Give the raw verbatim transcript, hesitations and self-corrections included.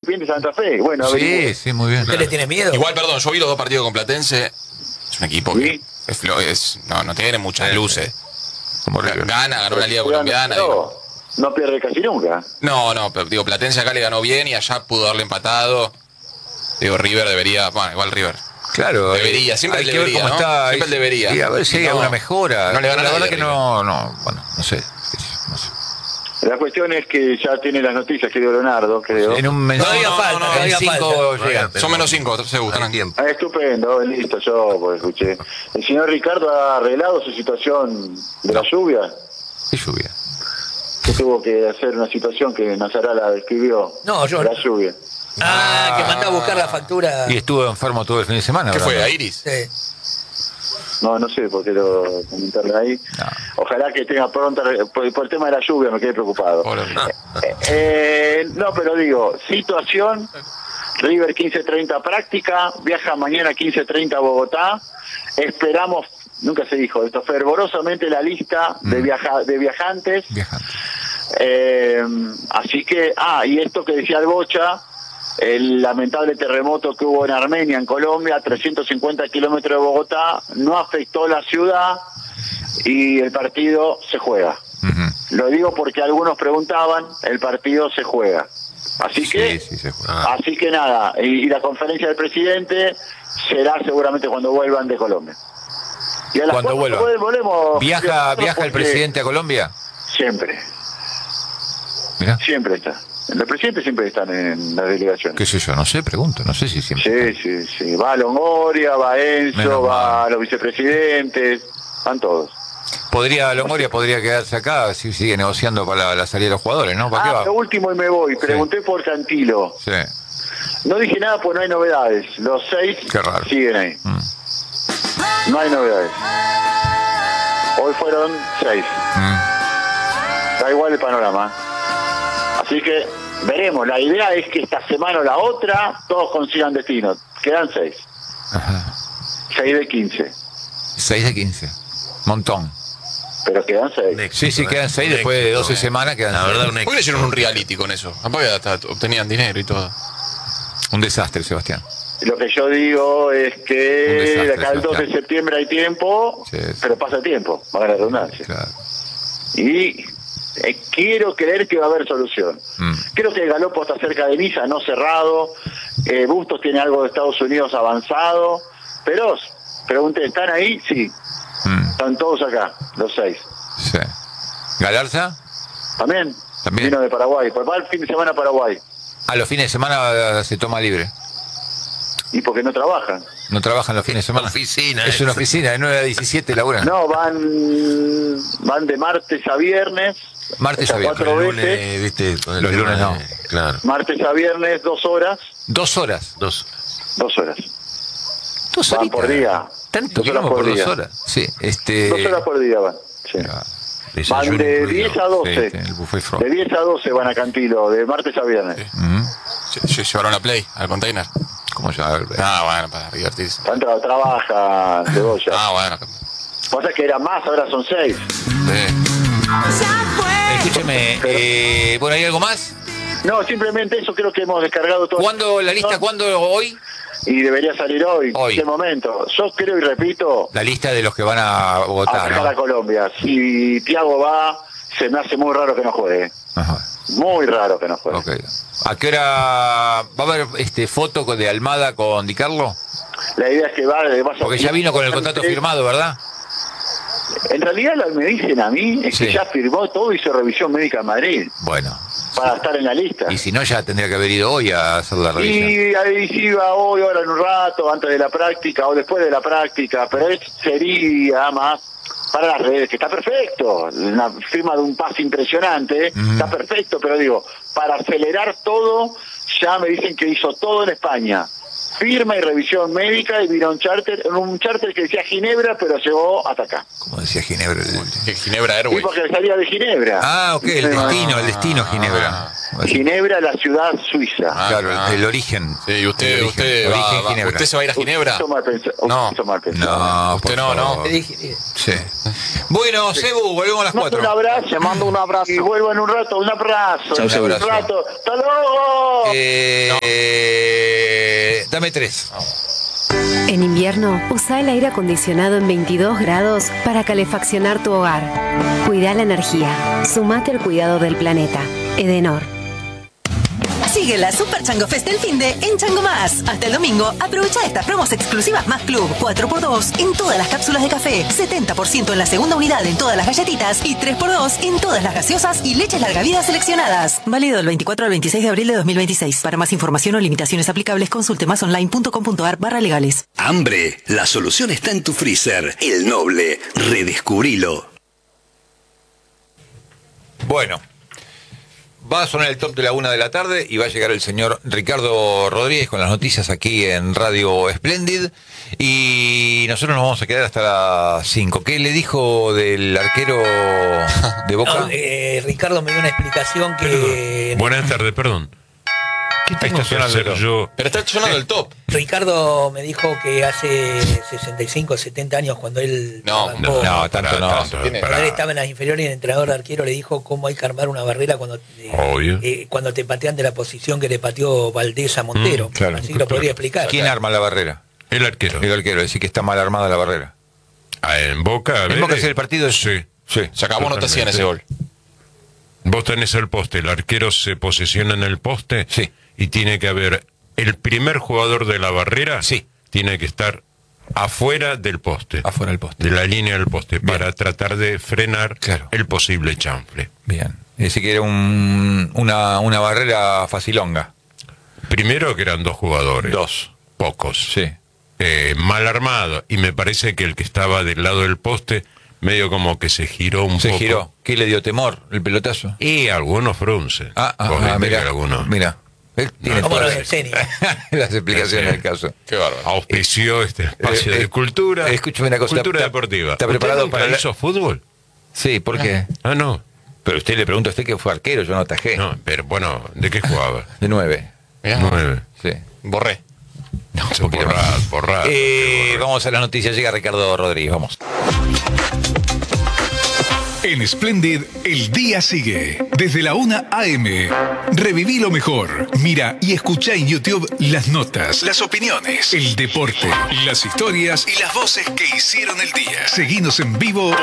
Independiente Santa Fe. Bueno, Sí, averigüe. sí, muy bien. ¿Usted le tiene miedo? Igual, perdón, yo vi los dos partidos con Platense. Es un equipo ¿Sí? que es, flo- es- no, no tiene muchas luces. Como River. Gana, ganó la Liga Colombiana. No, digo. no pierde casi nunca. No, no, pero digo, Platense acá le ganó bien y allá pudo darle empatado. Digo, River debería, bueno, igual River. Claro, Debería, eh, siempre hay el que ver debería, cómo ¿no? está. Siempre el debería. Y a ver si hay No, alguna mejora. no le gana la nadie verdad a que no, no, bueno, no sé. No sé. La cuestión es que ya tiene las noticias, querido Leonardo, creo. En un mensaje. Todavía no, falta, no, no, todavía en cinco falta. llegan. Son menos cinco, se gustan. Ah, estupendo, listo, yo pues escuché. El señor Ricardo ha arreglado su situación de la lluvia, Qué lluvia. que tuvo que hacer una situación que Nazará la describió. No, yo La no. lluvia. Ah, que mandó a buscar la factura. Y estuvo enfermo todo el fin de semana. ¿Qué ¿verdad? fue, a Iris? Sí. No, no sé por qué lo comentarle ahí. No. Ojalá que tenga pronta, por, por el tema de la lluvia me quedé preocupado. Hola. Eh, eh, no, pero digo, situación, River quince treinta práctica, viaja mañana quince treinta a Bogotá, esperamos, nunca se dijo esto, fervorosamente la lista de, viaja, de viajantes, Viajante. eh, así que, ah, y esto que decía el Bocha, el lamentable terremoto que hubo en Armenia, en Colombia, a trescientos cincuenta kilómetros de Bogotá, no afectó la ciudad y el partido se juega. Ujú. Lo digo porque algunos preguntaban, el partido se juega. Así que, Sí, sí, se juega. así que nada, y, y la conferencia del presidente será seguramente cuando vuelvan de Colombia. Y a las Cuando cuatro vuelvan. volvemos. ¿Viaja, viaja el porque presidente a Colombia? Siempre, Mirá. siempre está. Los presidentes siempre están en las delegaciones. ¿Qué sé yo? No sé, pregunto. No sé si siempre. Sí, sí, sí. Va Longoria, va Enzo, Menos va mal. los vicepresidentes, van todos. Podría, Longoria podría quedarse acá si sigue negociando para la, la salida de los jugadores, ¿no? ¿Para Ah, qué lo va? último y me voy. Pregunté por Cantilo. Sí. No dije nada porque no hay novedades. Los seis Qué raro. siguen ahí. Mm. No hay novedades. Hoy fueron seis. Mm. Da igual el panorama. Así que veremos. La idea es que esta semana o la otra todos consigan destino. Quedan seis. Ajá. Seis de quince. seis de quince. Montón. Pero quedan seis. Sí, sí, quedan seis después de doce semanas. Quedan La seis. verdad, un ¿Por qué le hicieron un reality con eso? Aparte hasta obtenían dinero y todo. Un desastre, Sebastián. Lo que yo digo es Un que desastre, de acá al dos de Sebastián. septiembre hay tiempo, Sí, sí. pero pasa tiempo, va a la redundancia. Claro. Y eh, quiero creer que va a haber solución. Mm. Creo que el Galopo está cerca de Niza, no cerrado. Eh, Bustos tiene algo de Estados Unidos avanzado. Pero, pregunté, ¿están ahí? Sí. Mm. Están todos acá, los seis. Sí. ¿Galarza? ¿También? También. Vino de Paraguay. Pues va el fin de semana a Paraguay. A los fines de semana se toma libre. Y porque no trabajan. No trabajan los fines de semana. Oficina, Es eso. una oficina, de nueve a diecisiete laburan. No, van van de martes a viernes. Martes Esas a viernes. cuatro Los veces. lunes, ¿viste? Con el Los tema lunes de- no. Claro. Martes a viernes, dos horas. Dos horas. Dos. Dos horas. Dos Van horitas. por día. Tanto Dos horas quilombo por por dos día. horas. Sí, este. Dos horas por día van. Sí. Ah, Van Desayuno de incluido. diez a doce. sí, el buffet frog. De diez a doce van a Cantilo, de martes a viernes. Ujú. Lle- lle- ¿Llevaron la Play al container? ¿Cómo ya? Ah, bueno, para divertirse. Están tra- trabaja Cebolla. Ah, bueno. Pasa que era más, ahora son seis. Sí. Escúcheme, eh, bueno, ¿hay algo más? No, simplemente eso creo que hemos descargado todo. ¿Cuándo la lista? ¿Cuándo hoy? Y debería salir hoy. Hoy. ¿Qué momento? Yo creo y repito, La lista de los que van a a votar, sacar a ¿no? Colombia. Si Thiago va, se me hace muy raro que no juegue. Ajá. Muy raro que no juegue. Ok. ¿A qué hora va a haber este foto de Almada con Di Carlo? La idea es que va, va a Porque ya vino con el contrato firmado, ¿verdad? En realidad lo que me dicen a mí es Sí. que ya firmó todo, hizo revisión médica en Madrid Bueno. para estar en la lista. Y si no, ya tendría que haber ido hoy a hacer la revisión. Y ahí sí va hoy, ahora en un rato, antes de la práctica o después de la práctica, pero es, sería más para las redes, que está perfecto, una firma de un pase impresionante, Ujú. está perfecto, pero digo, para acelerar todo, ya me dicen que hizo todo en España. Firma y revisión médica y vino un charter, un charter que decía Ginebra, pero llegó hasta acá. Como decía Ginebra. el- Que Ginebra Y Airways. porque salía de Ginebra. Ah, ok, el Ah. destino, el destino Ginebra. Ginebra, la ciudad suiza. Ah, Claro, ah. el, el origen. Sí, y usted, El usted, origen, va- origen va- Ginebra. ¿usted se va a ir a Ginebra? Usted hizo mal pensado. No. Usted hizo mal pensado. No, Usted por no, no. favor. Te dije, dije. Sí. Bueno, Cebu, volvemos a las Mando un cuatro. abrazo. Te mando un abrazo. Y vuelvo en un rato. Un abrazo. Chau, En chau. un rato. ¡Hasta luego! Eh, eh, dame tres. En invierno, usa el aire acondicionado en veintidós grados para calefaccionar tu hogar. Cuida la energía. Sumate al cuidado del planeta. Edenor. Sigue la Super Chango Fest del finde en Chango Más. Hasta el domingo, aprovecha estas promos exclusivas Más Club. cuatro por dos en todas las cápsulas de café, setenta por ciento en la segunda unidad en todas las galletitas y tres por dos en todas las gaseosas y leches larga vida seleccionadas. Válido del veinticuatro al veintiséis de abril de dos mil veintiséis. Para más información o limitaciones aplicables, consulte másonline.com.ar barra legales. Hambre, la solución está en tu freezer. El Noble, redescubrilo. Bueno, va a sonar el top de la una de la tarde y va a llegar el señor Ricardo Rodríguez con las noticias aquí en Radio Splendid. Y nosotros nos vamos a quedar hasta las cinco. ¿Qué le dijo del arquero de Boca? No, eh, Ricardo me dio una explicación que... Buenas tardes, perdón. ¿Qué Ahí tengo está que sonando hacer el top. yo? Pero está sonando el top. Ricardo me dijo que hace sesenta y cinco, setenta años cuando él... No, arrancó, no, tanto pará, no. tanto, Tiene- pará. Cuando él estaba en las inferiores y el entrenador de arquero le dijo cómo hay que armar una barrera cuando, eh, Obvio. eh, cuando te patean de la posición que le pateó Valdés a Montero. Mm, claro. Así que lo podría explicar. ¿Quién arma la barrera? El arquero. El arquero, decir que está mal armada la barrera. Ah, en Boca. ¿En Boca es el partido? es- Sí. Sí. Se acabó, no te hacían ese gol. Vos tenés el poste, el arquero se posiciona en el poste. Sí. Y tiene que haber el primer jugador de la barrera. Sí. Tiene que estar afuera del poste. Afuera del poste. De la línea del poste. Bien. Para tratar de frenar Claro. el posible chanfle. Bien. Es decir que era un, una, una barrera facilonga. Primero que eran dos jugadores. Dos. Pocos. Sí. Eh, mal armado. Y me parece que el que estaba del lado del poste, medio como que se giró un Se poco. giró. ¿Qué le dio temor? ¿El pelotazo? Y algunos fruncen. Ah, ah, Vos ah, viste que mira. algunos. Mira. Él tiene ¿Cómo todas nos enseña? las explicaciones Sí. del caso. Qué bárbaro. Auspició este espacio eh, de eh, cultura. escúchame una cosa, Cultura está- deportiva. está preparado ¿Usted nunca para la- hizo fútbol? Sí, ¿por qué? Ah, no. Pero usted le pregunta a usted que fue arquero, yo no atajé. No, pero bueno, ¿de qué jugaba? De nueve. Mirá. Nueve. Sí. Borré. No, un poquito Borrad, más. borrad. Eh, vamos a las noticias. Llega Ricardo Rodríguez. Vamos. En Splendid, el día sigue. Desde la una a eme. Reviví lo mejor. Mira y escucha en YouTube las notas, las opiniones, el deporte, las historias y las voces que hicieron el día. Seguinos en vivo